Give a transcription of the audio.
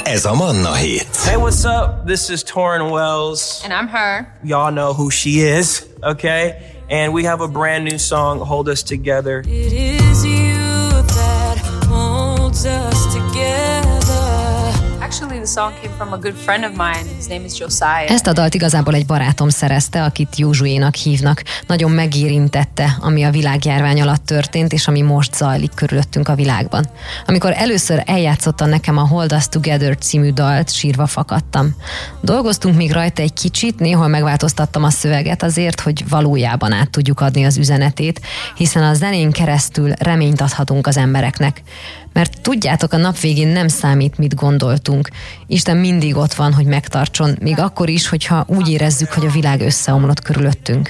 Ez a Manna Hit. Hey, what's up? This is Torrin Wells. And I'm her. Y'all know who she is, okay? And we have a brand new song, Hold Us Together. It is you that holds us together. Actually, the song came from a good friend of mine. His name is Josiah. Ezt a dalt igazából egy barátom szerezte, akit Józsuénak hívnak. Nagyon megérintette, ami a világjárvány alatt történt, és ami most zajlik körülöttünk a világban. Amikor először eljátszotta nekem a Hold Us Together című dalt, sírva fakadtam. Dolgoztunk még rajta egy kicsit, néhol megváltoztattam a szöveget azért, hogy valójában át tudjuk adni az üzenetét, hiszen a zenén keresztül reményt adhatunk az embereknek. Mert tudjátok, a nap végén nem számít, mit gondoltunk. Isten mindig ott van, hogy megtartson, még akkor is, hogyha úgy érezzük, hogy a világ összeomlott körülöttünk.